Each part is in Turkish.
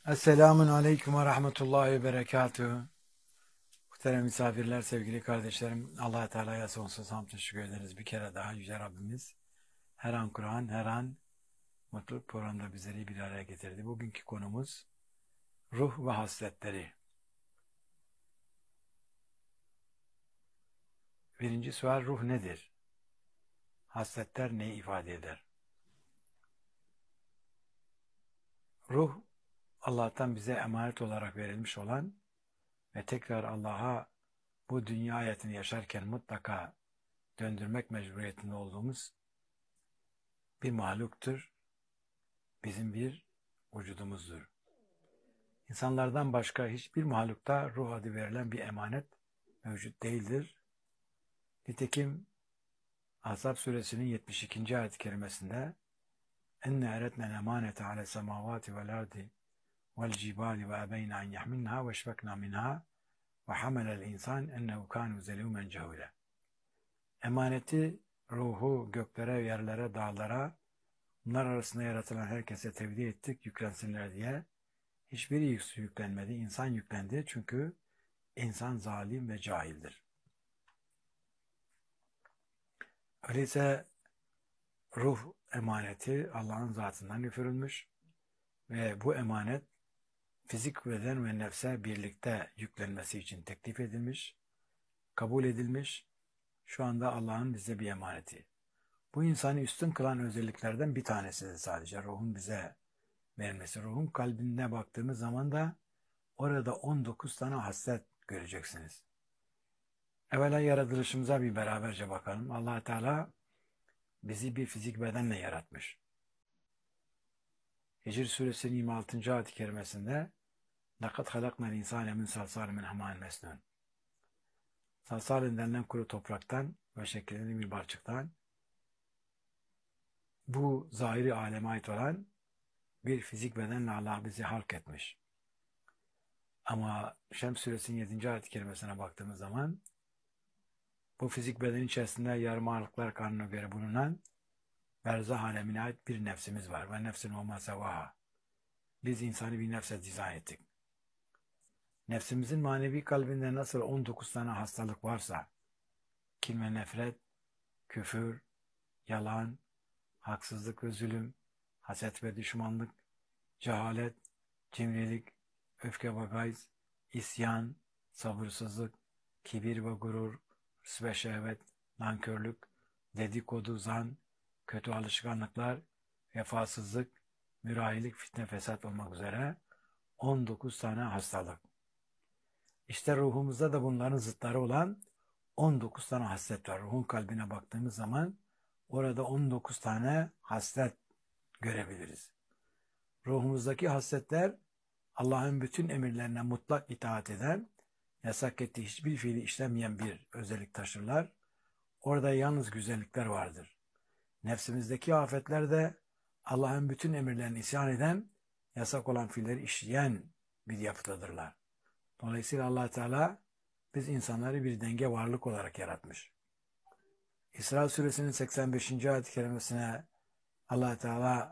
Esselamun Aleyküm ve Rahmetullahi ve Berekatuhu. Muhterem misafirler, sevgili kardeşlerim, Allah-u Teala'ya sonsuz hamd teşekkür ederiz. Bir kere daha Yüce Rabbimiz her an Kur'an, her an mutluluk programında bizleri bir araya getirdi. Bugünkü konumuz ruh ve hasletleri. Birinci sual, ruh nedir? Hasletler neyi ifade eder? Ruh, Allah'tan bize emanet olarak verilmiş olan ve tekrar Allah'a bu dünya hayatını yaşarken mutlaka döndürmek mecburiyetinde olduğumuz bir mahluktur. Bizim bir vücudumuzdur. İnsanlardan başka hiçbir mahlukta ruh adı verilen bir emanet mevcut değildir. Nitekim Ahzab suresinin 72. ayet-i kerimesinde enne eretnel emanete ale semavati vel ardi vel cibali ve ebeyne en yahminha ve şfekna minha ve hamelel insan ennehu kanu zelûmen cehûle. Emaneti, ruhu göklere, yerlere, dağlara, bunlar arasında yaratılan herkese tevdi ettik, yüklensinler diye. Hiçbiri yüklenmedi, insan yüklendi çünkü insan zalim ve cahildir. Öyleyse ruh emaneti Allah'ın zatından üfürülmüş ve bu emanet fizik, beden ve nefse birlikte yüklenmesi için teklif edilmiş, kabul edilmiş. Şu anda Allah'ın bize bir emaneti. Bu insanı üstün kılan özelliklerden bir tanesidir sadece ruhun bize verilmesi. Ruhun kalbine baktığımız zaman da orada 19 tane haslet göreceksiniz. Evvela yaratılışımıza bir beraberce bakalım. Allah Teala bizi bir fizik bedenle yaratmış. Hicr suresinin 26. ayet-i kerimesinde لَقَدْ خَلَقْنَا الْاِنْسَانَ مِنْ صَلْصَالٍ مِنْ حَمَاءٍ مَسْنُونٍ. Salsal denilen kuru topraktan ve şekillenen bir balçıktan bu zahiri aleme ait olan bir fizik bedenle Allah bizi halk etmiş. Ama Şems suresinin 7. ayet-i kerimesine baktığımız zaman bu fizik beden içerisinde yarım ağırlıklar kanuna göre bulunan berzah alemine ait bir nefsimiz var. Ve nefsin olma sevaha. Biz insanı bir nefse dizayn ettik. Nefsimizin manevi kalbinde nasıl 19 tane hastalık varsa, kin ve nefret, küfür, yalan, haksızlık ve zulüm, haset ve düşmanlık, cehalet, cimrilik, öfke ve gayz, isyan, sabırsızlık, kibir ve gurur, hırs ve şehvet, nankörlük, dedikodu, zan, kötü alışkanlıklar, vefasızlık, mürahilik, fitne, fesat olmak üzere 19 tane hastalık. İşte ruhumuzda da bunların zıtları olan 19 tane haslet var. Ruhun kalbine baktığımız zaman orada 19 tane haslet görebiliriz. Ruhumuzdaki hasletler Allah'ın bütün emirlerine mutlak itaat eden, yasak ettiği hiçbir fiili işlemeyen bir özellik taşırlar. Orada yalnız güzellikler vardır. Nefsimizdeki afetler de Allah'ın bütün emirlerine isyan eden, yasak olan fiilleri işleyen bir yapıdadırlar. Dolayısıyla Allah Teala biz insanları bir denge varlık olarak yaratmış. İsra suresinin 85. ayet-i kerimesine Allah Teala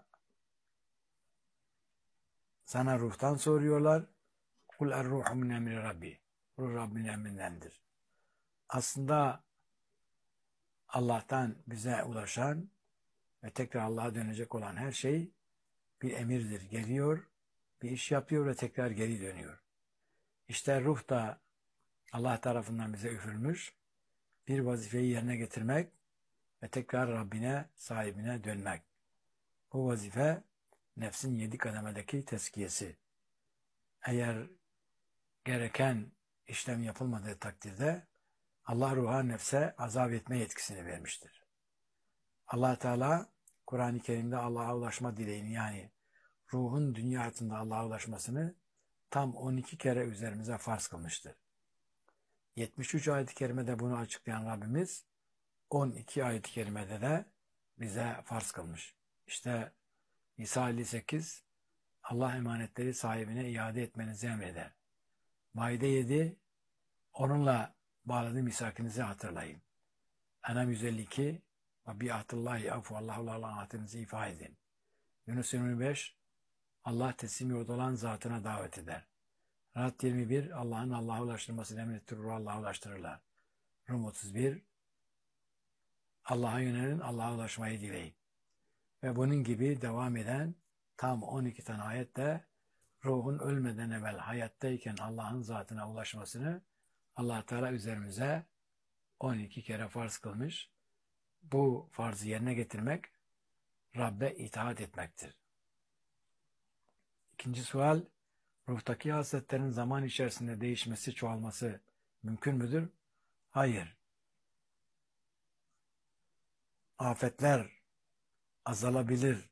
sana ruhtan soruyorlar. Kul er-ruhu min emri Rabbi. Ruh Rabbin emrindendir. Aslında Allah'tan bize ulaşan ve tekrar Allah'a dönecek olan her şey bir emirdir. Geliyor, bir iş yapıyor ve tekrar geri dönüyor. İşte ruh da Allah tarafından bize üfürülmüş bir vazifeyi yerine getirmek ve tekrar Rabbine, sahibine dönmek. Bu vazife nefsin 7 kademedeki tezkiyesi. Eğer gereken işlem yapılmadığı takdirde Allah ruha nefse azap etme yetkisini vermiştir. Allah Teala Kur'an-ı Kerim'de Allah'a ulaşma dileğini yani ruhun dünya hayatında Allah'a ulaşmasını tam 12 kere üzerimize farz kılmıştır. 73 ayet-i kerimede bunu açıklayan Rabbimiz 12 ayet-i kerimede de bize farz kılmış. İşte Nisa 58 Allah emanetleri sahibine iade etmenizi emreder. Maide 7 onunla bağladığı misakinizi hatırlayın. Enam 152 ve bi'atullahi afu Allah'u Allah'ın ahdinizi ifa edin. Yunus 25 Allah teslim yurdu olan zatına davet eder. Rad 21, Allah'ın Allah'a ulaştırmasını emrettirir, Allah'a ulaştırırlar. Rum 31, Allah'a yönelin, Allah'a ulaşmayı dileyin. Ve bunun gibi devam eden tam 12 tane ayette ruhun ölmeden evvel hayattayken Allah'ın zatına ulaşmasını Allah Teala üzerimize 12 kere farz kılmış. Bu farzı yerine getirmek Rabbe itaat etmektir. İkinci sual, ruhtaki hasletlerin zaman içerisinde değişmesi, çoğalması mümkün müdür? Hayır. Afetler azalabilir.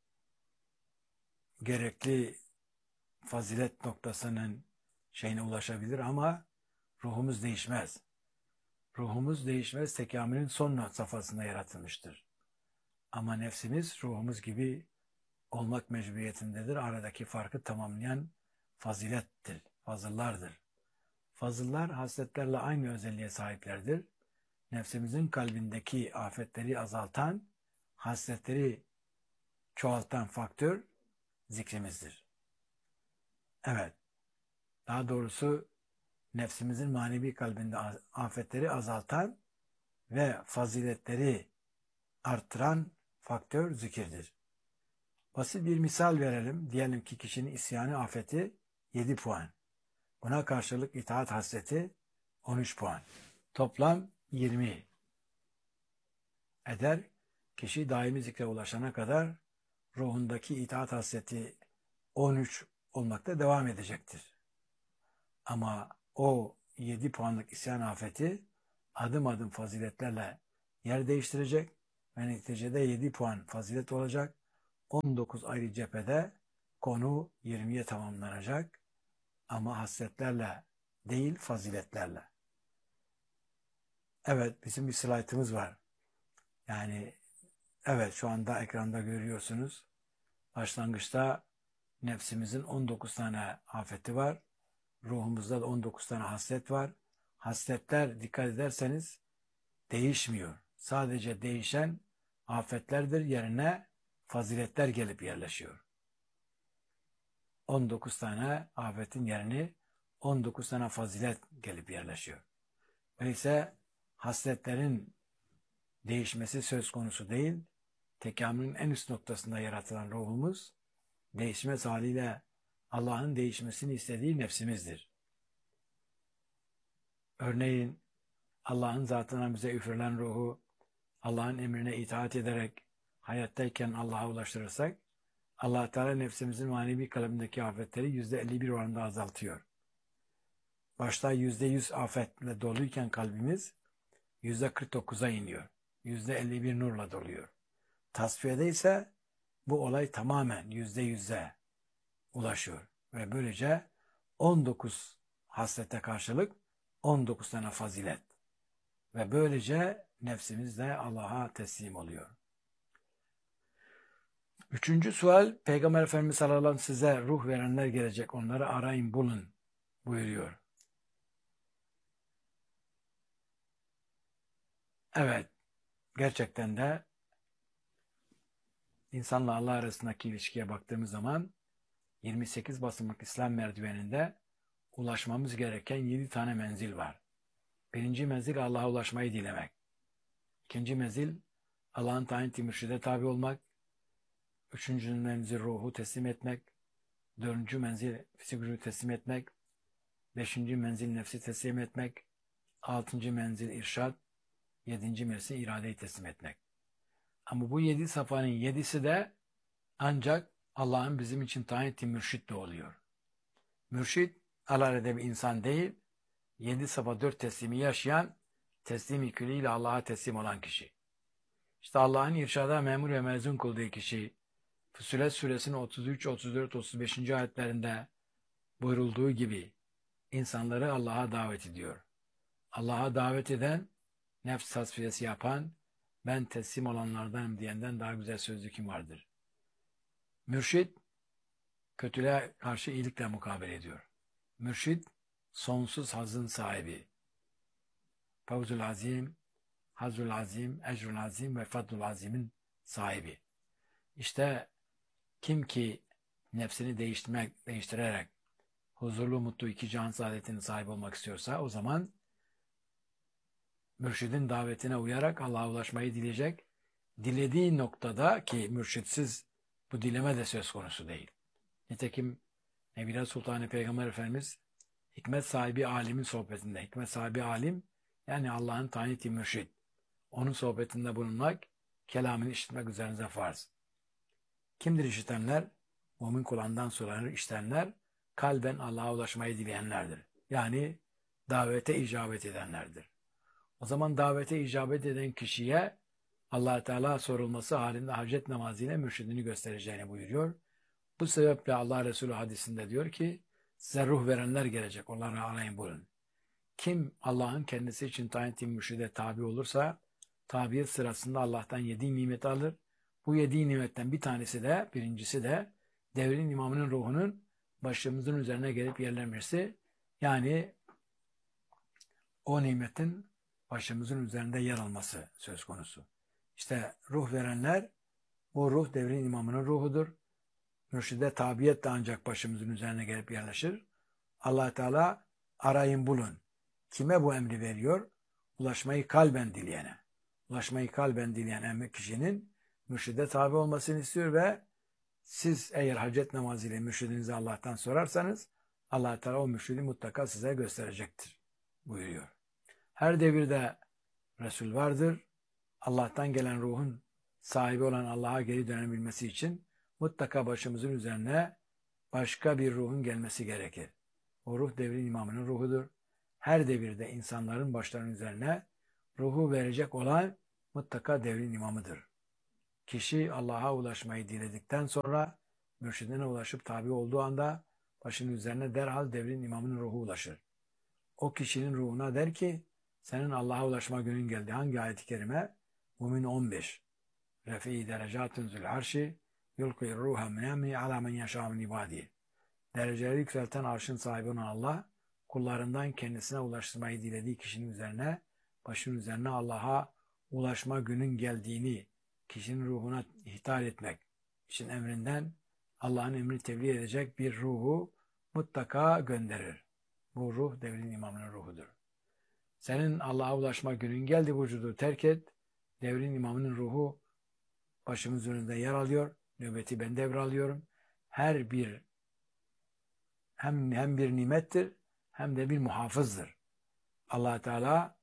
Gerekli fazilet noktasının şeyine ulaşabilir ama ruhumuz değişmez. Ruhumuz değişmez, tekamülün son safhasında yaratılmıştır. Ama nefsimiz ruhumuz gibi olmak mecburiyetindedir. Aradaki farkı tamamlayan fazilettir, fazıllardır. Fazıllar hasletlerle aynı özelliğe sahiplerdir. Nefsimizin kalbindeki afetleri azaltan, hasletleri çoğaltan faktör zikrimizdir. Evet, daha doğrusu nefsimizin manevi kalbinde afetleri azaltan ve faziletleri arttıran faktör zikirdir. Basit bir misal verelim. Diyelim ki kişinin isyanı afeti 7 puan. Buna karşılık itaat hasreti 13 puan. Toplam 20 eder. Kişi daimi zikre ulaşana kadar ruhundaki itaat hasreti 13 olmakta devam edecektir. Ama o 7 puanlık isyan afeti adım adım faziletlerle yer değiştirecek ve neticede 7 puan fazilet olacak. 19 ayrı cephede konu 20'ye tamamlanacak ama hasletlerle değil faziletlerle. Evet, bizim bir slaytımız var. Yani evet, şu anda ekranda görüyorsunuz. Başlangıçta nefsimizin 19 tane afeti var. Ruhumuzda da 19 tane haslet var. Hasletler dikkat ederseniz değişmiyor. Sadece değişen afetlerdir, yerine faziletler gelip yerleşiyor. 19 tane afetin yerini 19 tane fazilet gelip yerleşiyor. Öyleyse hasletlerin değişmesi söz konusu değil. Tekamülün en üst noktasında yaratılan ruhumuz, değişmez haliyle Allah'ın değişmesini istediği nefsimizdir. Örneğin Allah'ın zatına bize üfürülen ruhu Allah'ın emrine itaat ederek hayattayken Allah'a ulaştırırsak Allah Teala nefsimizin manevi kalbindeki afetleri %51 oranında azaltıyor. Başta %100 afetle doluyken kalbimiz %49'a iniyor. %51 nurla doluyor. Tasfiyede ise bu olay tamamen %100'e ulaşıyor. Ve böylece 19 haslete karşılık 19 tane fazilet. Ve böylece nefsimiz de Allah'a teslim oluyor. Üçüncü sual, Peygamber Efendimiz sallallahu aleyhi ve sellem size ruh verenler gelecek, onları arayın bulun buyuruyor. Evet, gerçekten de insanla Allah arasındaki ilişkiye baktığımız zaman 28 basamak İslam merdiveninde ulaşmamız gereken 7 tane menzil var. Birinci menzil Allah'a ulaşmayı dilemek. İkinci menzil Allah'ın tayin ettiği mürşide tabi olmak. Üçüncü menzil ruhu teslim etmek. Dördüncü menzil fizik vücudu teslim etmek. Beşinci menzil nefsi teslim etmek. Altıncı menzil irşad. Yedinci menzil iradeyi teslim etmek. Ama bu 7 safhanın 7'si de ancak Allah'ın bizim için tayin ettiği mürşitle oluyor. Mürşit alelade bir insan değil, 7 safa 4 teslimi yaşayan, teslim külliyle Allah'a teslim olan kişi. İşte Allah'ın irşada memur ve mezun kıldığı kişi, Füssilet suresinin 33, 34, 35. ayetlerinde buyurulduğu gibi insanları Allah'a davet ediyor. Allah'a davet eden, nefs tasfiyesi yapan, ben teslim olanlardanım diyenden daha güzel sözlü kim vardır? Mürşid, kötülüğe karşı iyilikle mukabele ediyor. Mürşid, sonsuz hazın sahibi. Fevzul azim, hazul azim, ecrul azim ve fadlul azimin sahibi. İşte kim ki nefsini değiştirerek huzurlu, mutlu iki cihan saadetinin sahibi olmak istiyorsa o zaman mürşidin davetine uyarak Allah'a ulaşmayı dileyecek. Dilediği noktada ki mürşitsiz bu dileme de söz konusu değil. Nitekim Nebiler Sultanı Peygamber Efendimiz hikmet sahibi alimin sohbetinde, hikmet sahibi alim yani Allah'ın tayin ettiği mürşid, onun sohbetinde bulunmak, kelamını işitmek üzerinize farz. Kimdir işitenler? Mümin kulağından sonra işitenler, kalben Allah'a ulaşmayı dileyenlerdir. Yani davete icabet edenlerdir. O zaman davete icabet eden kişiye Allah Teala sorulması halinde hacet namazıyla mürşidini göstereceğini buyuruyor. Bu sebeple Allah Resulü hadisinde diyor ki size ruh verenler gelecek. Onları arayın bulun. Kim Allah'ın kendisi için tayin ettiği mürşide tabi olursa tabiyet sırasında Allah'tan 7 nimet alır. Bu 7 nimetten birincisi de devrin imamının ruhunun başımızın üzerine gelip yerlenmesi. Yani o nimetin başımızın üzerinde yer alması söz konusu. İşte ruh verenler, bu ruh devrin imamının ruhudur. Mürşide tabiyet de ancak başımızın üzerine gelip yerleşir. Allah Teala arayın bulun. Kime bu emri veriyor? Ulaşmayı kalben dileyene. Ulaşmayı kalben dileyen kişinin mürşide tabi olmasını istiyor ve siz eğer hacet namazıyla mürşidinizi Allah'tan sorarsanız Allah Teala o mürşidi mutlaka size gösterecektir buyuruyor. Her devirde Resul vardır. Allah'tan gelen ruhun sahibi olan Allah'a geri dönebilmesi için mutlaka başımızın üzerine başka bir ruhun gelmesi gerekir. O ruh devrin imamının ruhudur. Her devirde insanların başlarının üzerine ruhu verecek olan mutlaka devrin imamıdır. Kişi Allah'a ulaşmayı diledikten sonra mürşidine ulaşıp tabi olduğu anda başının üzerine derhal devrin imamının ruhu ulaşır. O kişinin ruhuna der ki senin Allah'a ulaşma günün geldi. Hangi ayet-i kerime? Mümin 15. Refi derecatun zül arşi yulqi ruha min emri ala men yeşâ min ibâdî. Dereceleri yükselten arşın sahibi olan Allah kullarından kendisine ulaştırmayı dilediği kişinin üzerine başının üzerine Allah'a ulaşma günün geldiğini kişinin ruhuna ihtar etmek için emrinden Allah'ın emrini tebliğ edecek bir ruhu mutlaka gönderir. Bu ruh devrin imamının ruhudur. Senin Allah'a ulaşma günün geldi, vücudu terk et. Devrin imamının ruhu başımızın önünde yer alıyor. Nöbeti ben devralıyorum. Hem bir nimettir hem de bir muhafızdır. Allah Teala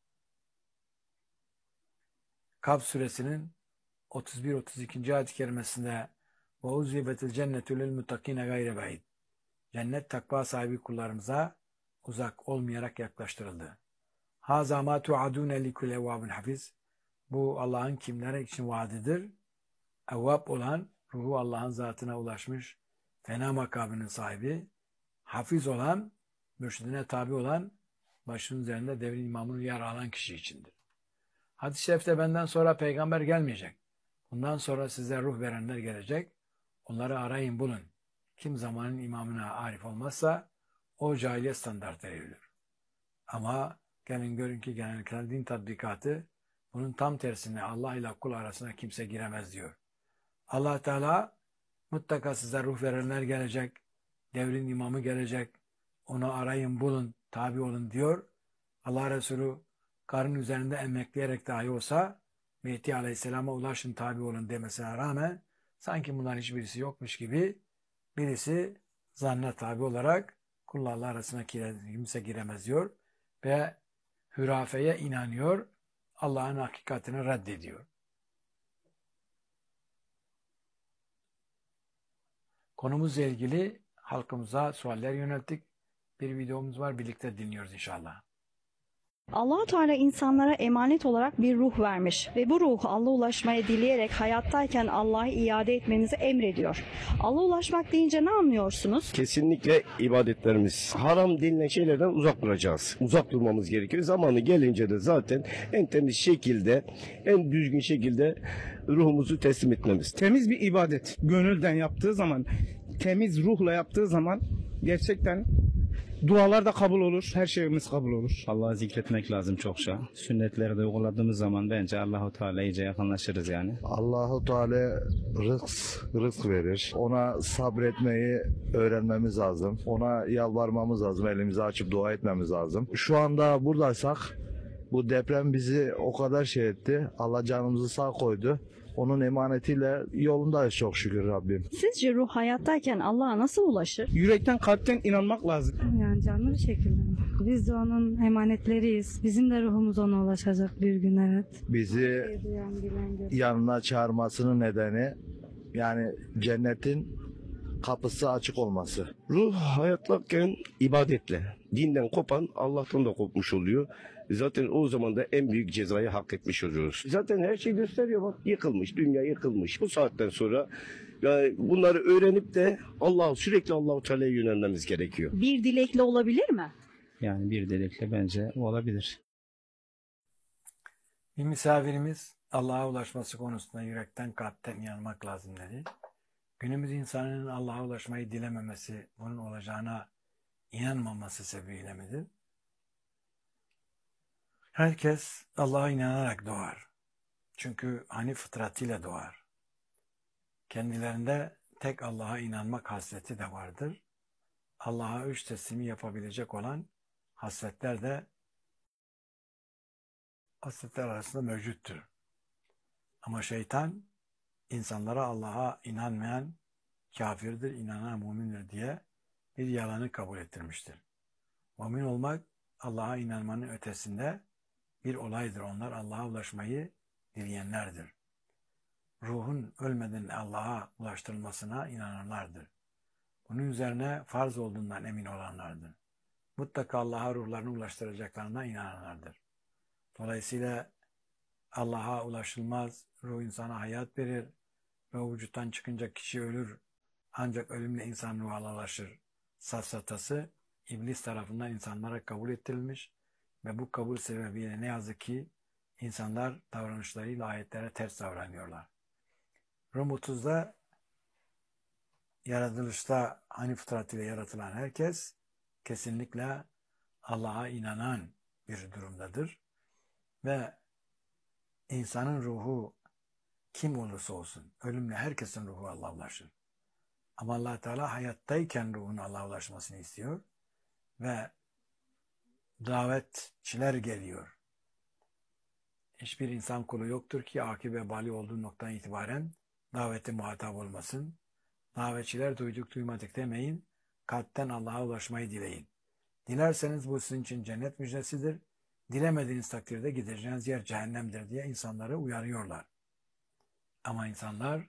Kaf suresinin 31-32. ayet-i kerimesinde وَاُزْلِبَتِ الْجَنَّةُ لِلْمُتَّقِينَ غَيْرَ بَعِيدٍ. Cennet takva sahibi kullarımıza uzak olmayarak yaklaştırıldı. هَذَا مَا تُعَدُونَ لِكُلَّ اَوَّابٍ hafiz. Bu Allah'ın kimlere için vaadidir? Evvab olan, ruhu Allah'ın zatına ulaşmış, fena makamının sahibi, hafiz olan, mürşidine tabi olan, başının üzerinde devrin imamını yer alan kişi içindir. Hadis-i şerifte benden sonra peygamber gelmeyecek. Bundan sonra size ruh verenler gelecek. Onları arayın bulun. Kim zamanın imamına arif olmazsa o cahiliye standartları verilir. Ama gelin görün ki genellikle din tatbikatı bunun tam tersine Allah ile kul arasına kimse giremez diyor. Allah Teala mutlaka size ruh verenler gelecek. Devrin imamı gelecek. Onu arayın bulun, tabi olun diyor. Allah Resulü karın üzerinde emekleyerek dahi olsa Mehdi Aleyhisselam'a ulaşın tabi olun demesine rağmen sanki bunların hiçbirisi yokmuş gibi birisi zannına tabi olarak kullarla arasına kimse giremez diyor ve hürafeye inanıyor, Allah'ın hakikatini reddediyor. Konumuzla ilgili halkımıza sualler yönelttik. Bir videomuz var, birlikte dinliyoruz inşallah. Allah-u Teala insanlara emanet olarak bir ruh vermiş ve bu ruhu Allah'a ulaşmaya dileyerek hayattayken Allah'a iade etmenizi emrediyor. Allah'a ulaşmak deyince ne anlıyorsunuz? Kesinlikle ibadetlerimiz haram denilen şeylerden uzak duracağız. Uzak durmamız gerekiyor. Zamanı gelince de zaten en temiz şekilde, en düzgün şekilde ruhumuzu teslim etmemiz. Temiz bir ibadet. Gönülden yaptığı zaman, temiz ruhla yaptığı zaman gerçekten Dualar da kabul olur. Her şeyimiz kabul olur. Allah'ı zikretmek lazım çokça. Sünnetleri de uyguladığımız zaman bence Allahu Teala iyice yakınlaşırız yani. Allahu Teala rızk verir. Ona sabretmeyi öğrenmemiz lazım. Ona yalvarmamız lazım. Elimizi açıp dua etmemiz lazım. Şu anda buradaysak bu deprem bizi o kadar şey etti. Allah canımızı sağ koydu. Onun emanetiyle yolundayız çok şükür Rabbim. Sizce ruh hayattayken Allah'a nasıl ulaşır? Yürekten kalpten inanmak lazım. Yani canlı bir şekilde. Biz de onun emanetleriyiz. Bizim de ruhumuz ona ulaşacak bir gün, evet. Bizi Duyan, bilen, gören. yanına çağırmasının nedeni yani cennetin kapısı açık olması. Ruh hayattayken ibadetle, dinden kopan Allah'tan da kopmuş oluyor. Zaten o zaman da en büyük cezayı hak etmiş oluyoruz. Zaten her şey gösteriyor bak, yıkılmış, dünya yıkılmış. Bu saatten sonra yani bunları öğrenip de sürekli Allahu Teala'ya yönelmemiz gerekiyor. Bir dilekle olabilir mi? Yani bir dilekle bence olabilir. Bir misafirimiz Allah'a ulaşması konusunda yürekten kalpten inanmak lazım dedi. Günümüz insanının Allah'a ulaşmayı dilememesi, bunun olacağına inanmaması sebebiyle midir? Herkes Allah'a inanarak doğar. Çünkü fıtratıyla doğar. Kendilerinde tek Allah'a inanmak hasreti de vardır. Allah'a üç teslimi yapabilecek olan hasletler de hasletler arasında mevcuttur. Ama şeytan insanlara Allah'a inanmayan kafirdir, inanan mümindir diye bir yalanı kabul ettirmiştir. Mümin olmak Allah'a inanmanın ötesinde bir olaydır. Onlar Allah'a ulaşmayı dileyenlerdir. Ruhun ölmeden Allah'a ulaştırılmasına inananlardır. Bunun üzerine farz olduğundan emin olanlardır. Mutlaka Allah'a ruhlarını ulaştıracaklarına inananlardır. Dolayısıyla Allah'a ulaşılmaz, ruh insana hayat verir, ruh vücuttan çıkınca kişi ölür, ancak ölümle insan ruhuna ulaşır. Safsatası iblis tarafından insanlara kabul ettirilmiş ve bu kabul sebebiyle ne yazık ki insanlar davranışlarıyla ayetlere ters davranıyorlar. Rum 30'da yaratılışta fıtratıyla yaratılan herkes kesinlikle Allah'a inanan bir durumdadır ve insanın ruhu kim olursa olsun ölümle herkesin ruhu Allah'a ulaşır. Ama Allah Teala hayattayken ruhun Allah'a ulaşmasını istiyor ve davetçiler geliyor. Hiçbir insan kulu yoktur ki akib ve bali olduğu noktadan itibaren davete muhatap olmasın. Davetçiler duyduk duymadık demeyin. Kalpten Allah'a ulaşmayı dileyin. Dilerseniz bu sizin için cennet müjdesidir. Dilemediğiniz takdirde gideceğiniz yer cehennemdir diye insanları uyarıyorlar. Ama insanlar,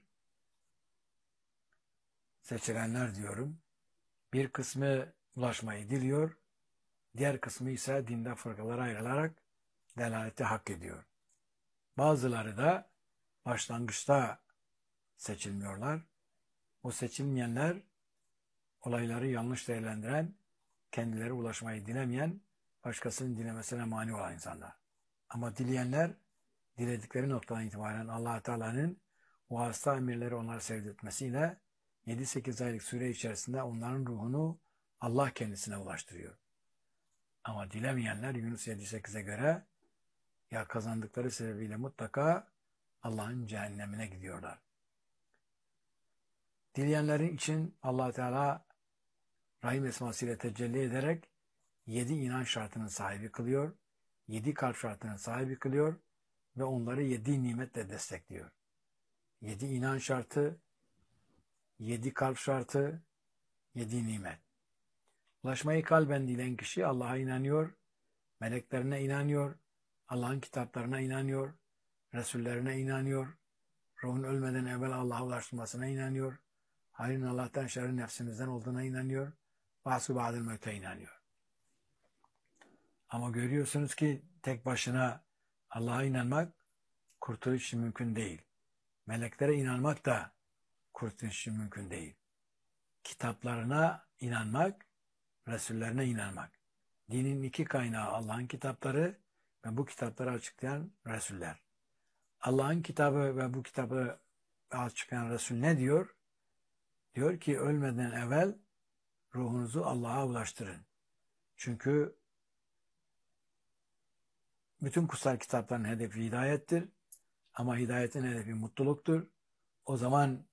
seçilenler diyorum, bir kısmı ulaşmayı diliyor, diğer kısmı ise dinde fırkalara ayrılarak delaleti hak ediyor. Bazıları da başlangıçta seçilmiyorlar. O seçilmeyenler olayları yanlış değerlendiren, kendileri ulaşmayı dilemeyen, başkasının dilemesine mani olan insanlar. Ama dileyenler diledikleri noktadan itibaren Allah Teala'nın vasıta emirleri onları sevdirtmesiyle 7-8 aylık süre içerisinde onların ruhunu Allah kendisine ulaştırıyor. Ama dilemeyenler Yunus 7-8'e göre ya kazandıkları sebebiyle mutlaka Allah'ın cehennemine gidiyorlar. Dileyenlerin için Allah Teala Rahim esmasıyla tecelli ederek 7 inanç şartının sahibi kılıyor, 7 kalp şartının sahibi kılıyor ve onları 7 nimetle destekliyor. 7 inanç şartı, 7 kalp şartı, 7 nimet. Ulaşmayı kalben dileyen kişi Allah'a inanıyor, meleklerine inanıyor, Allah'ın kitaplarına inanıyor, Resullerine inanıyor, ruhun ölmeden evvel Allah'a ulaştırmasına inanıyor, hayrın Allah'tan şerrin nefsimizden olduğuna inanıyor, bahsu ba'dil mevte inanıyor. Ama görüyorsunuz ki tek başına Allah'a inanmak kurtuluş için mümkün değil. Meleklere inanmak da kurtuluş için mümkün değil. Kitaplarına inanmak, Resullerine inanmak. Dinin iki kaynağı Allah'ın kitapları ve bu kitapları açıklayan Resuller. Allah'ın kitabı ve bu kitabı açıklayan Resul ne diyor? Diyor ki ölmeden evvel ruhunuzu Allah'a ulaştırın. Çünkü bütün kutsal kitapların hedefi hidayettir. Ama hidayetin hedefi mutluluktur. O zaman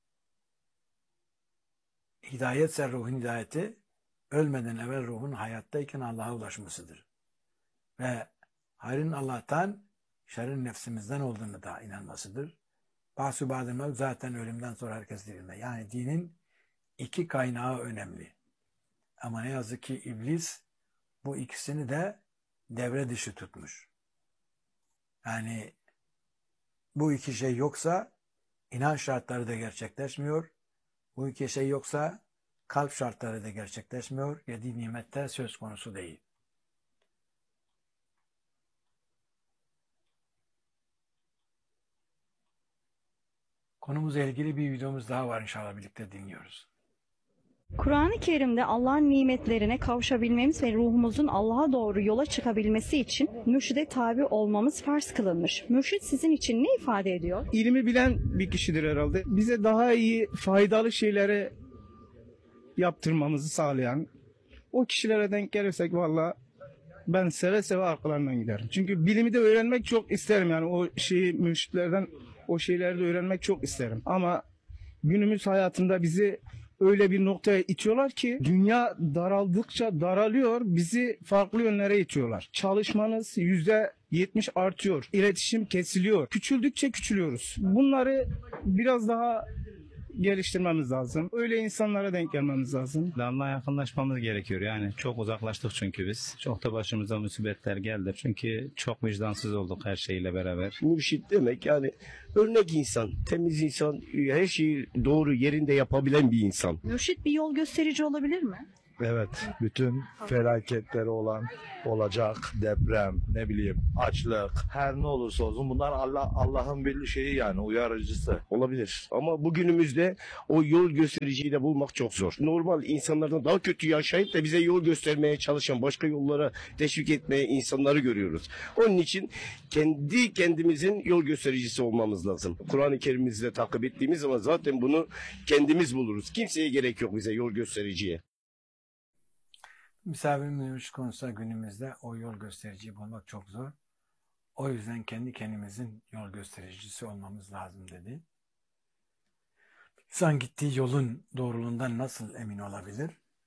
hidayetse ruhun hidayeti, ölmeden evvel ruhun hayattayken Allah'a ulaşmasıdır. Ve hayrın Allah'tan, şerrin nefsimizden olduğunu da inanmasıdır. Bahsü ba'del mevt, zaten ölümden sonra herkes dirilme. Yani dinin iki kaynağı önemli. Ama ne yazık ki iblis bu ikisini de devre dışı tutmuş. Yani bu iki şey yoksa inanç şartları da gerçekleşmiyor. Bu iki şey yoksa kalp şartları da gerçekleşmiyor. Yedi nimette söz konusu değil. Konumuzla ilgili bir videomuz daha var, inşallah birlikte dinliyoruz. Kur'an-ı Kerim'de Allah'ın nimetlerine kavuşabilmemiz ve ruhumuzun Allah'a doğru yola çıkabilmesi için mürşide tabi olmamız farz kılınmış. Mürşit sizin için ne ifade ediyor? İlmi bilen bir kişidir herhalde. Bize daha iyi, faydalı şeyleri yaptırmamızı sağlayan o kişilere denk gelirsek valla ben seve seve arkalarından giderim. Çünkü bilimi de öğrenmek çok isterim. Yani o şeyi mürşitlerden o şeyleri de öğrenmek çok isterim. Ama günümüz hayatında bizi öyle bir noktaya itiyorlar ki dünya daraldıkça daralıyor, bizi farklı yönlere itiyorlar. Çalışmanız %70 artıyor, iletişim kesiliyor. Küçüldükçe küçülüyoruz. Bunları biraz daha geliştirmemiz lazım. Öyle insanlara denk gelmemiz lazım. Allah'a yakınlaşmamız gerekiyor. Yani çok uzaklaştık çünkü biz. Çok da başımıza musibetler geldi. Çünkü çok vicdansız olduk her şeyle beraber. Mürşit demek yani örnek insan, temiz insan, her şeyi doğru yerinde yapabilen bir insan. Mürşit bir yol gösterici olabilir mi? Evet, bütün felaketleri olacak, deprem, ne bileyim, açlık, her ne olursa olsun bunlar Allah'ın bir şeyi, yani uyarıcısı. Olabilir. Ama bugünümüzde o yol göstericiyi de bulmak çok zor. Normal insanlardan daha kötü yaşayıp da bize yol göstermeye çalışan, başka yollara teşvik etmeye insanları görüyoruz. Onun için kendi kendimizin yol göstericisi olmamız lazım. Kur'an-ı Kerim'imizle takip ettiğimiz zaman zaten bunu kendimiz buluruz. Kimseye gerek yok bize yol göstericiye. Misafirimiz konusunda günümüzde o yol göstericiyi bulmak çok zor. O yüzden kendi kendimizin yol göstericisi olmamız lazım dedi. İnsan gittiği yolun doğruluğundan nasıl emin olabilir?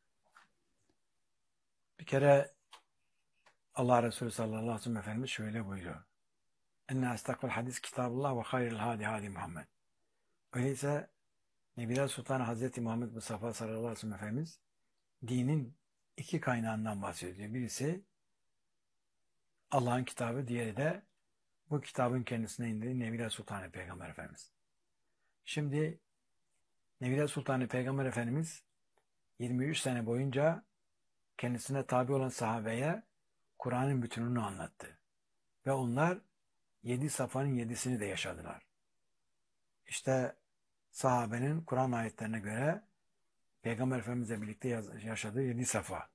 Bir kere Allah Resulü sallallahu aleyhi ve sellem Efendimiz şöyle buyuruyor. Enne astakul hadis kitabullah ve hayril hadi hadi Muhammed. Öyleyse Nebiler Sultanı Hazreti Muhammed Mustafa sallallahu aleyhi ve sellem Efendimiz dinin iki kaynağından bahsediyor. Birisi Allah'ın kitabı, diğeri de bu kitabın kendisine indirdiği Nebiler Sultanı Peygamber Efendimiz. Şimdi Nebiler Sultanı Peygamber Efendimiz 23 sene boyunca kendisine tabi olan sahabeye Kur'an'ın bütününü anlattı. Ve onlar 7 safhanın 7'sini de yaşadılar. İşte sahabenin Kur'an ayetlerine göre Peygamber Efendimizle birlikte yaşadığı 7 safa.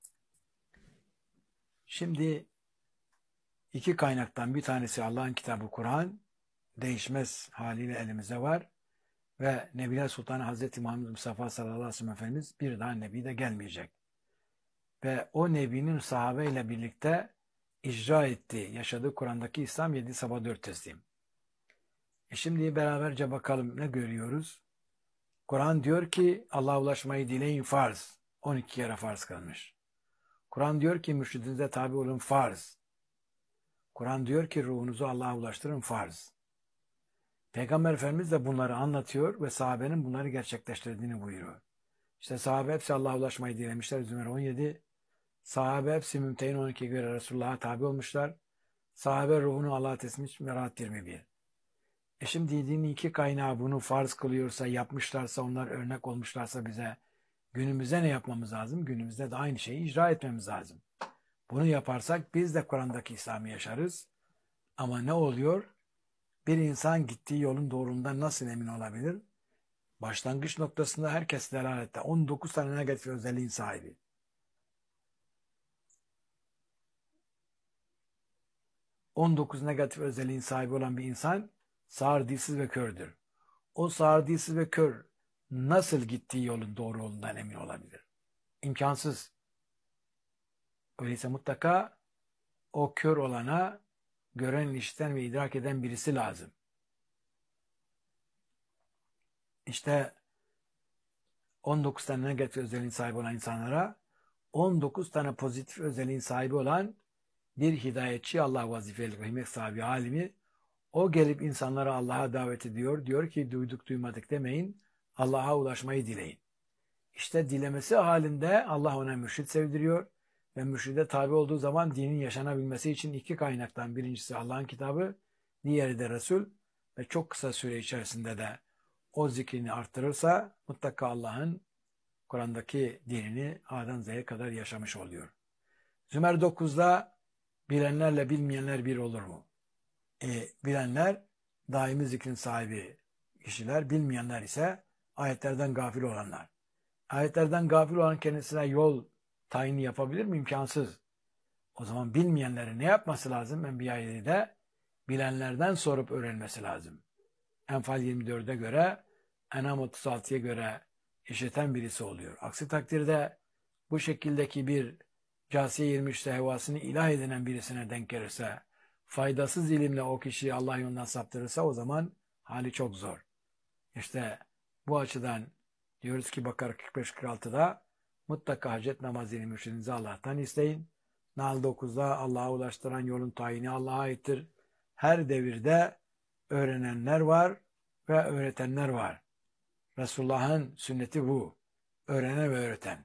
Şimdi iki kaynaktan bir tanesi Allah'ın kitabı Kur'an, değişmez haliyle elimize var. Ve Nebiler Sultanı Hazreti Muhammed Mustafa sallallahu aleyhi ve sellem Efendimiz bir daha Nebi de gelmeyecek. Ve o Nebi'nin sahabeyle birlikte icra ettiği, yaşadığı Kur'an'daki İslam 7 sabah 4 teslim. Şimdi beraberce bakalım ne görüyoruz? Kur'an diyor ki Allah'a ulaşmayı dileyin farz. 12 kere farz kılmış. Kur'an diyor ki mürşidinize tabi olun farz. Kur'an diyor ki ruhunuzu Allah'a ulaştırın farz. Peygamber Efendimiz de bunları anlatıyor ve sahabenin bunları gerçekleştirdiğini buyuruyor. İşte sahabe hepsi Allah'a ulaşmayı dilemişler. Zümer 17. Sahabe hepsi Mümtehin 12 göre Resulullah'a tabi olmuşlar. Sahabe ruhunu Allah'a teslim etmiş. Merat 21. Şimdi dinin iki kaynağı bunu farz kılıyorsa, yapmışlarsa, onlar örnek olmuşlarsa bize günümüzde ne yapmamız lazım? Günümüzde de aynı şeyi icra etmemiz lazım. Bunu yaparsak biz de Kur'an'daki İslam'ı yaşarız. Ama ne oluyor? Bir insan gittiği yolun doğruluğundan nasıl emin olabilir? Başlangıç noktasında herkes delalette. 19 tane negatif özelliğin sahibi. ...19 negatif özelliğin sahibi olan bir insan sağır, dilsiz ve kördür. O sağır, dilsiz ve kör nasıl gittiği yolun doğru yolundan emin olabilir? İmkansız. Öyleyse mutlaka o kör olana gören, işiten ve idrak eden birisi lazım. İşte 19 tane negatif özelliğin sahibi olan insanlara 19 tane pozitif özelliğin sahibi olan bir hidayetçi, Allah vazifeli ve himmet sahibi alimi, o gelip insanlara Allah'a davet ediyor. Diyor ki duyduk duymadık demeyin, Allah'a ulaşmayı dileyin. İşte dilemesi halinde Allah ona mürşid sevdiriyor ve mürşide tabi olduğu zaman dinin yaşanabilmesi için iki kaynaktan, birincisi Allah'ın kitabı, diğeri de Resul, ve çok kısa süre içerisinde de o zikrini arttırırsa mutlaka Allah'ın Kur'an'daki dinini A'dan Z'ye kadar yaşamış oluyor. Zümer 9'da bilenlerle bilmeyenler bir olur mu? Bilenler daimi zikrin sahibi kişiler, bilmeyenler ise ayetlerden gafil olanlar. Ayetlerden gafil olan kendisine yol tayini yapabilir mi? İmkansız. O zaman bilmeyenlerin ne yapması lazım? Enbiya 7'de bilenlerden sorup öğrenmesi lazım. Enfal 24'e göre, Enam 36'ya göre işiten birisi oluyor. Aksi takdirde bu şekildeki bir casiye 23'te hevasını ilah edinen birisine denk gelirse, faydasız ilimle o kişiyi Allah yolundan saptırırsa o zaman hali çok zor. İşte bu açıdan diyoruz ki Bakara 45-46'da mutlaka hacet namazını mürşidinizi Allah'tan isteyin. Nahl 9'da Allah'a ulaştıran yolun tayini Allah'a aittir. Her devirde öğrenenler var ve öğretenler var. Resulullah'ın sünneti bu. Öğrenen ve öğreten.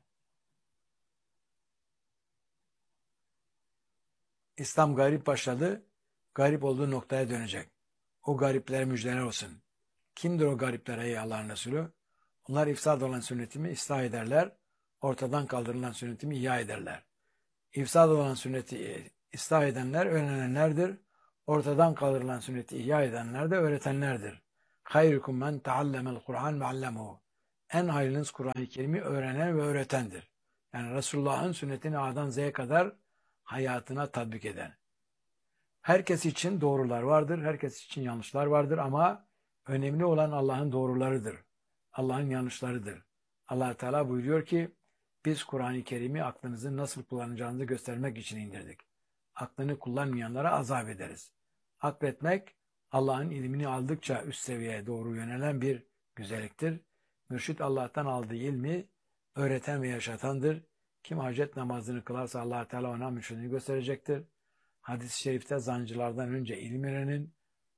İslam garip başladı. Garip olduğu noktaya dönecek. O gariplere müjdeler olsun. Kimdir o garipler ey Allah'ın Resulü? Onlar ifsad olan sünnetimi ıslah ederler. Ortadan kaldırılan sünnetimi ihya ederler. İfsad olan sünneti ıslah edenler öğrenenlerdir. Ortadan kaldırılan sünneti ihya edenler de öğretenlerdir. Hayrukum men taallemel Kur'an ve allemehu. En hayırlınız Kur'an-ı Kerim'i öğrenen ve öğretendir. Yani Resulullah'ın sünnetini A'dan Z'ye kadar hayatına tatbik eden. Herkes için doğrular vardır, herkes için yanlışlar vardır ama önemli olan Allah'ın doğrularıdır. Allah'ın yanlışlarıdır. Allah Teala buyuruyor ki biz Kur'an-ı Kerim'i aklınızı nasıl kullanacağınızı göstermek için indirdik. Aklını kullanmayanlara azap ederiz. Akletmek Allah'ın ilmini aldıkça üst seviyeye doğru yönelen bir güzelliktir. Mürşid Allah'tan aldığı ilmi öğreten ve yaşatandır. Kim hacet namazını kılarsa Allah Teala ona mürşidini gösterecektir. Hadis-i şerifte zancılardan önce ilim öğrenin,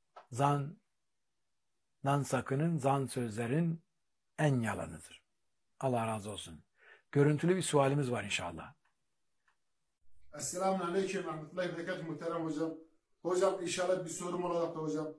zandan sakının, zan sözlerin en yalanıdır. Allah razı olsun. Görüntülü bir sualimiz var inşallah. Esselamun Aleyküm ve Rahmetullahi ve Berekatuhu muhterem hocam. Hocam inşallah bir sorum olarak da hocam.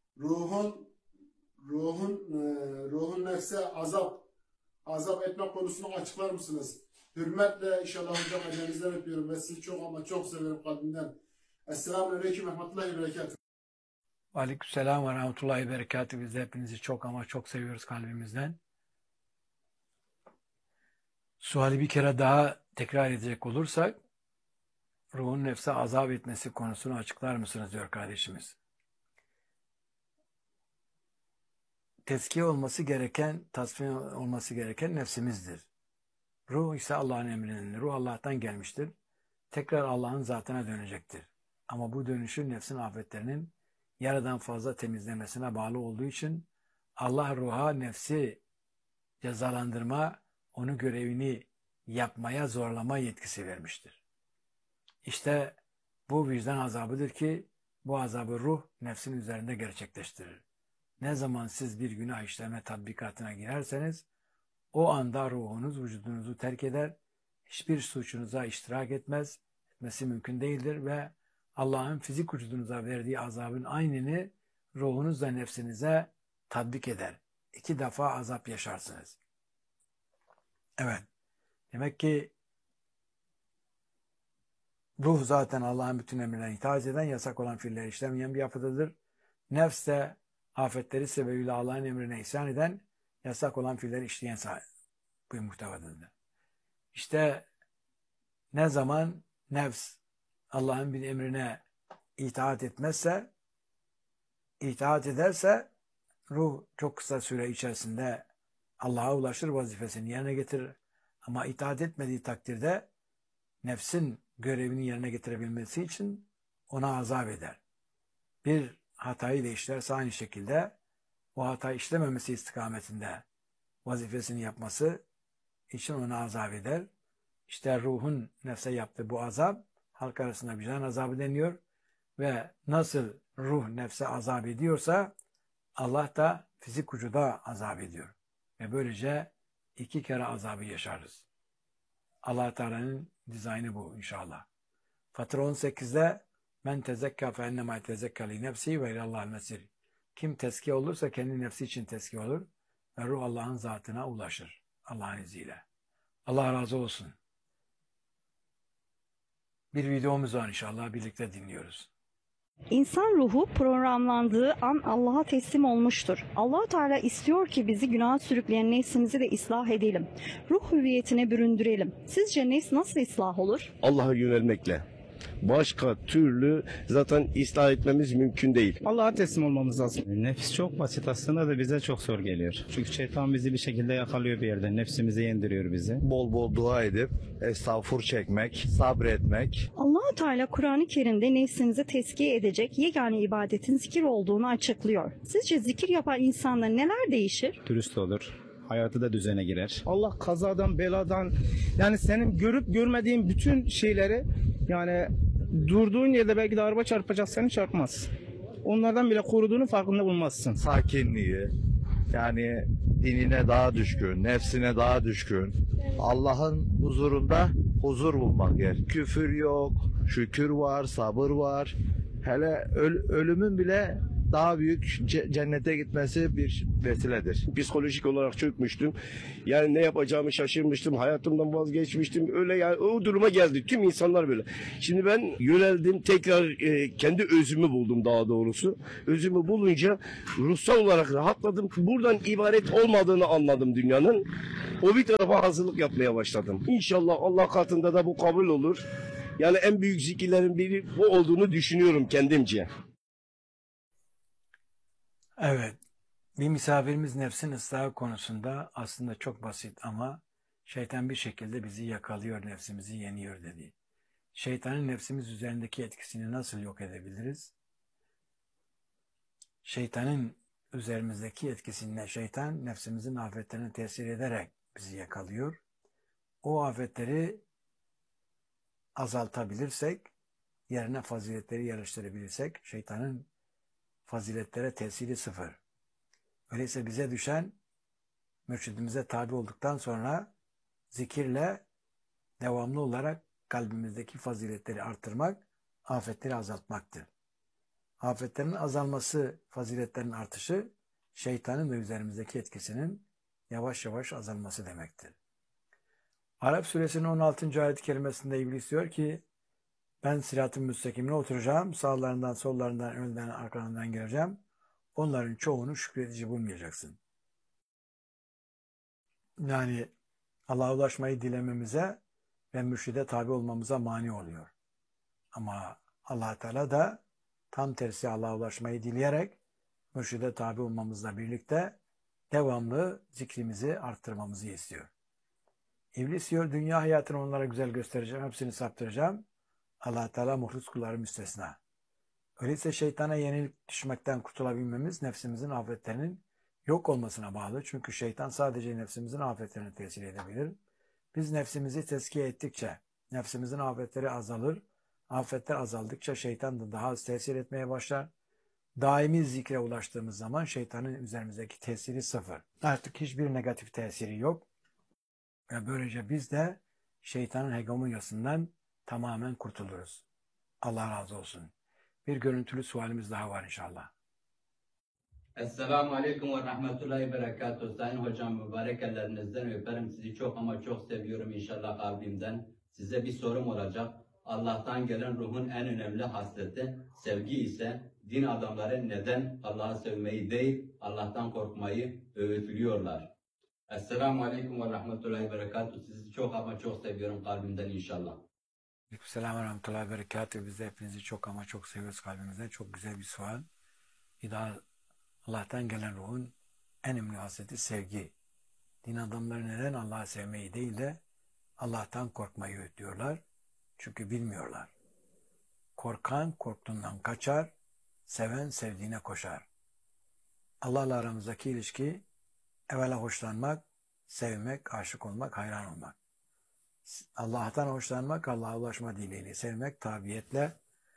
Ruhun nefse azap etme konusunu açıklar mısınız? Hürmetle inşallah hocam elinizden öpüyorum ve sizi çok ama çok severim kalbimden. Esselamun Aleyküm ve Rahmetullahi ve Berekatuhu. Aleykümselam ve Rahmetullahi ve Berekatuhu. Biz de hepinizi çok ama çok seviyoruz kalbimizden. Suali bir kere daha tekrar edecek olursak, ruhun nefse azap etmesi konusunu açıklar mısınız diyor kardeşimiz. Tezkiye olması gereken, tasfiye olması gereken nefsimizdir. Ruh ise Allah'ın emrinin, ruh Allah'tan gelmiştir. Tekrar Allah'ın zatına dönecektir. Ama bu dönüşü nefsin afetlerinin yarıdan fazla temizlemesine bağlı olduğu için Allah ruha nefsi cezalandırma, onu görevini yapmaya zorlama yetkisi vermiştir. İşte bu vicdan azabıdır ki bu azabı ruh nefsin üzerinde gerçekleştirir. Ne zaman siz bir günah işleme tatbikatına girerseniz o anda ruhunuz vücudunuzu terk eder, hiçbir suçunuza iştirak etmesi mümkün değildir ve Allah'ın fizik vücudunuza verdiği azabın aynını ruhunuzla nefsinize tatbik eder. 2 defa azap yaşarsınız. Evet. Demek ki ruh zaten Allah'ın bütün emirlerine itaat eden, yasak olan fiilleri işlemeyen bir yapıdadır. Nefs de afetleri sebebiyle Allah'ın emrine isyan eden, yasak olan fiilleri işleyen bir muhtevadadır. İşte ne zaman nefs Allah'ın bir emrine itaat ederse ruh çok kısa süre içerisinde Allah'a ulaşır, vazifesini yerine getirir. Ama itaat etmediği takdirde nefsin görevini yerine getirebilmesi için ona azap eder. Bir hatayı da işlerse aynı şekilde o hatayı işlememesi istikametinde vazifesini yapması için ona azap eder. İşte ruhun nefse yaptığı bu azap halk arasında vicdan azabı deniyor ve nasıl ruh nefse azap ediyorsa Allah da fizik vücuda azap ediyor. Ve böylece 2 kere azabı yaşarız. Allah Teala'nın dizaynı bu inşallah. Fatır 18'de men tezekka fe ennemâ tezekka li nefsi ve ilallâhil mesir. Kim tezkiye olursa kendi nefsi için tezkiye olur ve ruh Allah'ın zatına ulaşır. Allah'ın izniyle. Allah razı olsun. Bir videomuz var inşallah birlikte dinliyoruz. İnsan ruhu programlandığı an Allah'a teslim olmuştur. Allah Teala istiyor ki bizi günaha sürükleyen nefsimizi de ıslah edelim. Ruh hüviyetine büründürelim. Sizce nefs nasıl ıslah olur? Allah'a yönelmekle. Başka türlü zaten ıslah etmemiz mümkün değil. Allah'a teslim olmamız lazım. Nefis çok basit aslında da bize çok zor geliyor. Çünkü şeytan bizi bir şekilde yakalıyor bir yerde. Nefsimizi yendiriyor bizi. Bol bol dua edip estağfur çekmek, sabretmek. Allah Teala Kur'an-ı Kerim'de nefsinizi tezkiye edecek yegane ibadetin zikir olduğunu açıklıyor. Sizce zikir yapan insanda neler değişir? Dürüst olur. Hayatı da düzene girer. Allah kazadan, beladan, yani senin görüp görmediğin bütün şeyleri, yani durduğun yerde belki de araba çarpacak, seni çarpmaz. Onlardan bile koruduğunu farkında bulmazsın. Sakinliği, yani dinine daha düşkün, nefsine daha düşkün. Allah'ın huzurunda huzur bulmak yer. Küfür yok, şükür var, sabır var. Hele ölümün bile daha büyük cennete gitmesi bir vesiledir. Psikolojik olarak çökmüştüm. Yani ne yapacağımı şaşırmıştım. Hayatımdan vazgeçmiştim. Öyle yani o duruma geldi. Tüm insanlar böyle. Şimdi ben yöneldim. Tekrar kendi özümü buldum daha doğrusu. Özümü bulunca ruhsal olarak rahatladım. Buradan ibaret olmadığını anladım dünyanın. O bir tarafa hazırlık yapmaya başladım. İnşallah Allah katında da bu kabul olur. Yani en büyük zikirlerin biri bu olduğunu düşünüyorum kendimce. Evet, bir misafirimiz nefsin ıslahı konusunda aslında çok basit ama şeytan bir şekilde bizi yakalıyor, nefsimizi yeniyor dedi. Şeytanın nefsimiz üzerindeki etkisini nasıl yok edebiliriz? Şeytanın üzerimizdeki etkisine şeytan nefsimizin afetlerine tesir ederek bizi yakalıyor. O afetleri azaltabilirsek, yerine faziletleri yerleştirebilirsek şeytanın faziletlere tesiri sıfır. Öyleyse bize düşen mürşidimize tabi olduktan sonra zikirle devamlı olarak kalbimizdeki faziletleri artırmak, afetleri azaltmaktır. Afetlerin azalması, faziletlerin artışı, şeytanın da üzerimizdeki etkisinin yavaş yavaş azalması demektir. Arap suresinin 16. ayet-i kerimesinde İblis diyor ki, ben sırat-ı müstakimine oturacağım, sağlarından, sollarından, önden, arkalarından geleceğim. Onların çoğunu şükredici bulmayacaksın. Yani Allah'a ulaşmayı dilememize ve mürşide tabi olmamıza mani oluyor. Ama Allah Teala da tam tersi Allah'a ulaşmayı dileyerek mürşide tabi olmamızla birlikte devamlı zikrimizi arttırmamızı istiyor. İblis diyor, dünya hayatını onlara güzel göstereceğim, hepsini saptıracağım. Allah Teala muhlis kulları müstesna. Öyleyse şeytana yenilip düşmekten kurtulabilmemiz nefsimizin afetlerinin yok olmasına bağlı. Çünkü şeytan sadece nefsimizin afetlerine tesir edebilir. Biz nefsimizi tezkiye ettikçe nefsimizin afetleri azalır. Afetler azaldıkça şeytan da daha az tesir etmeye başlar. Daimi zikre ulaştığımız zaman şeytanın üzerimizdeki tesiri sıfır. Artık hiçbir negatif tesiri yok. Ve böylece biz de şeytanın hegemonyasından tamamen kurtuluruz. Allah razı olsun. Bir görüntülü sualimiz daha var inşallah. Esselamu Aleyküm ve Rahmetullahi ve Berekatuhu. Sayın Hocam, mübarek ellerinizden öperim. Sizi çok ama çok seviyorum inşallah kalbimden. Size bir sorum olacak. Allah'tan gelen ruhun en önemli hasleti sevgi ise din adamları neden Allah'ı sevmeyi değil Allah'tan korkmayı öğütlüyorlar? Esselamu Aleyküm ve Rahmetullahi ve Berekatuhu. Sizi çok ama çok seviyorum kalbimden inşallah. Aleykümselam ve Rahmetullahi ve Berekatuhu. Biz de hepinizi çok ama çok seviyoruz kalbimizden. Çok güzel bir sual. Bir daha Allah'tan gelen ruhun en önemli hasleti sevgi. Din adamları neden Allah'ı sevmeyi değil de Allah'tan korkmayı öğütlüyorlar? Çünkü bilmiyorlar. Korkan korktuğundan kaçar, seven sevdiğine koşar. Allah'la aramızdaki ilişki evvela hoşlanmak, sevmek, aşık olmak, hayran olmak. Allah'tan hoşlanmak, Allah'a ulaşma dileğiyle, sevmek tabiyetle,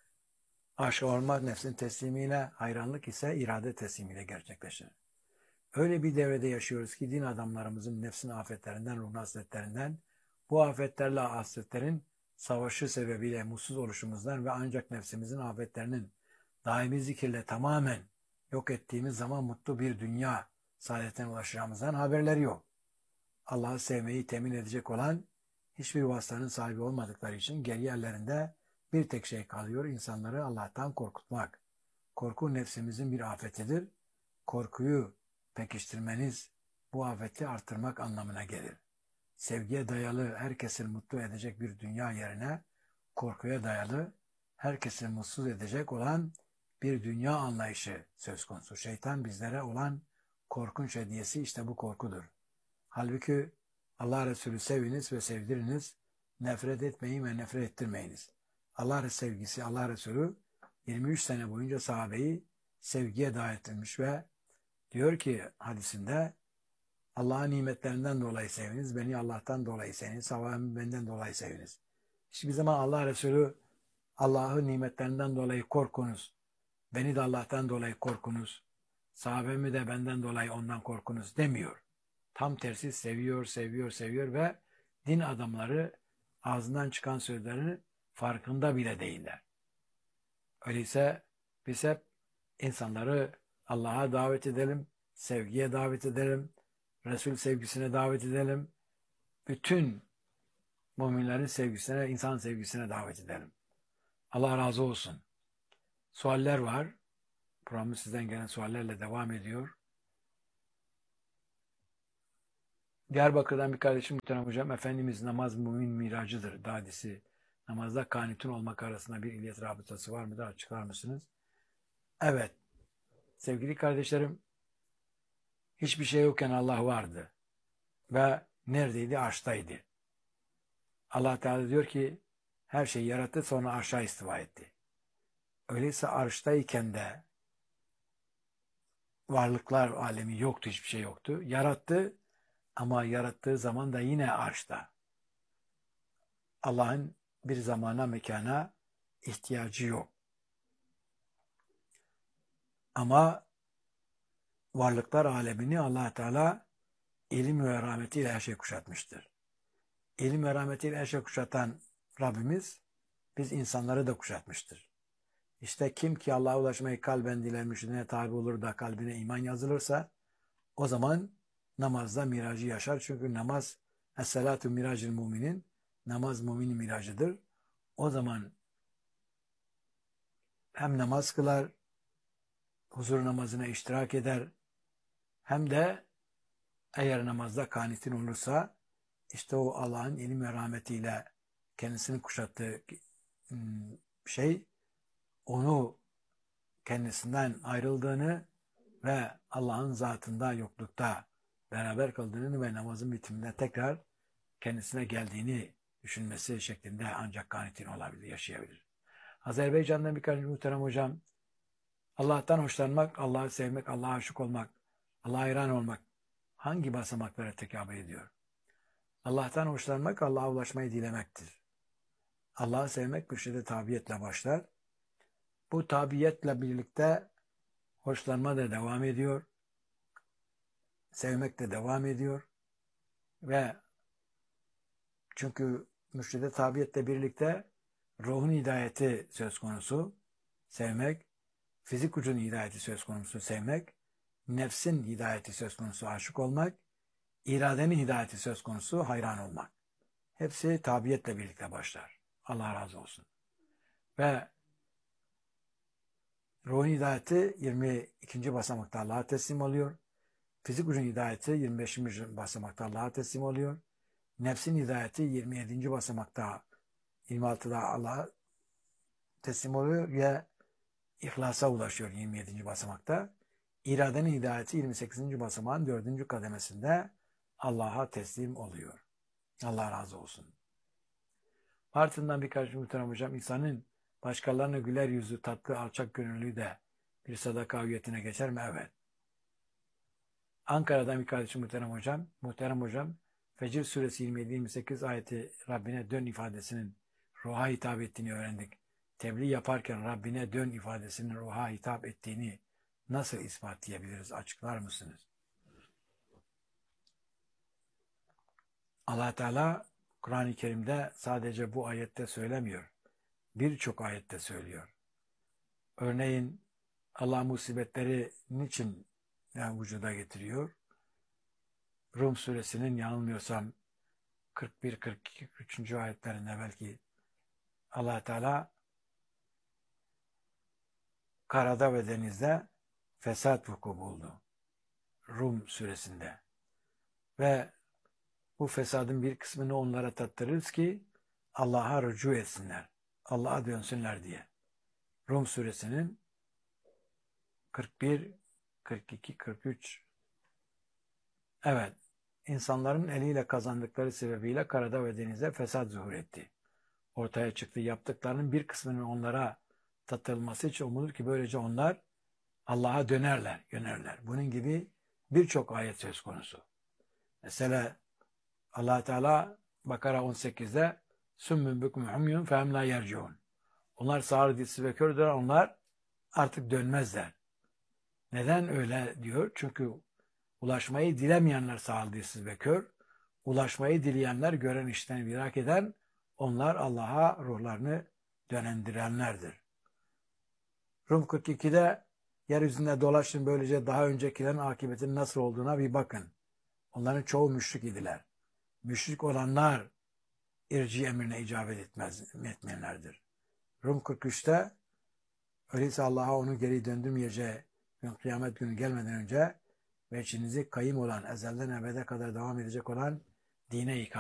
aşık olmak nefsin teslimiyle, hayranlık ise irade teslimiyle gerçekleşir. Öyle bir devrede yaşıyoruz ki din adamlarımızın nefsin afetlerinden, ruh hasletlerinden, bu afetlerle hasletlerin savaşı sebebiyle mutsuz oluşumuzdan ve ancak nefsimizin afetlerinin daimi zikirle tamamen yok ettiğimiz zaman mutlu bir dünya saadetine ulaşacağımızdan haberleri yok. Allah'ı sevmeyi temin edecek olan hiçbir vasıtanın sahibi olmadıkları için geri ellerinde bir tek şey kalıyor: insanları Allah'tan korkutmak. Korku nefsimizin bir afetidir. Korkuyu pekiştirmeniz bu afeti artırmak anlamına gelir. Sevgiye dayalı, herkesi mutlu edecek bir dünya yerine korkuya dayalı, herkesi mutsuz edecek olan bir dünya anlayışı söz konusu. Şeytan bizlere olan korkunç hediyesi işte bu korkudur. Halbuki Allah Resulü seviniz ve sevdiriniz, nefret etmeyin ve nefret ettirmeyiniz. Allah sevgisi, Allah Resulü 23 sene boyunca sahabeyi sevgiye davet etmiş ve diyor ki hadisinde, Allah'ın nimetlerinden dolayı seviniz, beni Allah'tan dolayı seviniz, sahabemi benden dolayı seviniz. Hiçbir zaman Allah Resulü Allah'ın nimetlerinden dolayı korkunuz, beni de Allah'tan dolayı korkunuz, sahabemi de benden dolayı ondan korkunuz demiyor. Tam tersi seviyor, seviyor, seviyor ve din adamları ağzından çıkan sözlerini farkında bile değiller. Öyleyse biz hep insanları Allah'a davet edelim, sevgiye davet edelim, Resul sevgisine davet edelim, bütün müminlerin sevgisine, insan sevgisine davet edelim. Allah razı olsun. Sualler var. Programı sizden gelen suallerle devam ediyor. Diyarbakır'dan bir kardeşim muhterem hocam, Efendimiz namaz mümin miracıdır hadisi. Namazda kanitun olmak arasında bir illet rabıtası var mıdır? Açıklar mısınız? Evet. Sevgili kardeşlerim, hiçbir şey yokken Allah vardı. Ve neredeydi? Arştaydı. Allah Teala diyor ki her şeyi yarattı, sonra arşa istiva etti. Öyleyse arştayken de varlıklar alemi yoktu, hiçbir şey yoktu. Yarattı ama yarattığı zaman da yine arşta. Allah'ın bir zamana, mekana ihtiyacı yok. Ama varlıklar alemini Allah Teala ilim ve rahmetiyle her şey kuşatmıştır. İlim ve rahmetiyle her şey kuşatan Rabbimiz biz insanları da kuşatmıştır. İşte kim ki Allah'a ulaşmayı kalben diler, mürşidine tabi olur da kalbine iman yazılırsa o zaman namazda miracı yaşar. Çünkü namaz es-salatu miracil müminin, namaz müminin miracıdır. O zaman hem namaz kılar, huzur namazına iştirak eder, hem de eğer namazda kanitin olursa işte o Allah'ın ilim ve rahmetiyle kendisini kuşattığı şey onu kendisinden ayrıldığını ve Allah'ın zatında, yoklukta beraber kaldığını ve namazın bitiminde tekrar kendisine geldiğini düşünmesi şeklinde ancak kanitin olabilir, yaşayabilir. Azerbaycan'dan birkaç muhterem hocam, Allah'tan hoşlanmak, Allah'ı sevmek, Allah'a aşık olmak, Allah'a hayran olmak hangi basamaklara tekabül ediyor? Allah'tan hoşlanmak, Allah'a ulaşmayı dilemektir. Allah'ı sevmek mürşide tabiyetle başlar. Bu tabiyetle birlikte hoşlanma da devam ediyor. Sevmek de devam ediyor. Ve çünkü mürşide tabiyetle birlikte ruhun hidayeti söz konusu, sevmek, fizik ucun hidayeti söz konusu, sevmek, nefsin hidayeti söz konusu, aşık olmak, iradenin hidayeti söz konusu, hayran olmak. Hepsi tabiyetle birlikte başlar. Allah razı olsun. Ve ruhun hidayeti 22. basamakta Allah'a teslim oluyor. Fizik ucun hidayeti 25. basamakta Allah'a teslim oluyor. Nefsin hidayeti 27. basamakta, 26'da Allah'a teslim oluyor ve İhlasa ulaşıyor 27. basamakta. İradenin hidayeti 28. basamağın 4. kademesinde Allah'a teslim oluyor. Allah razı olsun. Ardından birkaç muhterem hocam, insanın başkalarına güler yüzü, tatlı, alçak gönüllü de bir sadaka hüviyetine geçer mi? Evet. Ankara'dan bir kardeşim muhterem hocam, Fecr suresi 27-28 ayeti Rabbine dön ifadesinin ruha hitap ettiğini öğrendik. Tebliğ yaparken Rabbine dön ifadesinin ruha hitap ettiğini nasıl ispatlayabiliriz? Açıklar mısınız? Allah Teala Kur'an-ı Kerim'de sadece bu ayette söylemiyor. Birçok ayette söylüyor. Örneğin Allah musibetleri niçin vücuda getiriyor? Rum suresinin yanılmıyorsam 41-43. ayetlerinde belki Allah Teala karada ve denizde fesat vuku buldu. Rum suresinde. Ve bu fesadın bir kısmını onlara tattırırız ki Allah'a rücu etsinler. Allah'a dönsünler diye. Rum suresinin 41, 42, 43. Evet, insanların eliyle kazandıkları sebebiyle karada ve denizde fesat zuhur etti. Ortaya çıktı. Yaptıklarının bir kısmının onlara tattırılması için umulur ki böylece onlar Allah'a yönerler. Bunun gibi birçok ayet söz konusu. Mesela Allah Teala Bakara 18'de Sümmün bükmü humyun fehum la yerciun. Onlar sağır, dilsiz ve kördür. Onlar artık dönmezler. Neden öyle diyor? Çünkü ulaşmayı dilemeyenler sağır, dilsiz ve kör. Ulaşmayı dileyenler, gören, işten idrak eden, onlar Allah'a ruhlarını dönendirenlerdir. Rum 42'de yeryüzünde dolaşın, böylece daha öncekilerin akıbetinin nasıl olduğuna bir bakın. Onların çoğu müşrik idiler. Müşrik olanlar irci emrine icabet etmeyenlerdir. Rum 43'te öyleyse Allah'a onu geri döndürmeyeceği kıyamet günü gelmeden önce ve içinizi kayım olan, ezelden ebede kadar devam edecek olan dine ikame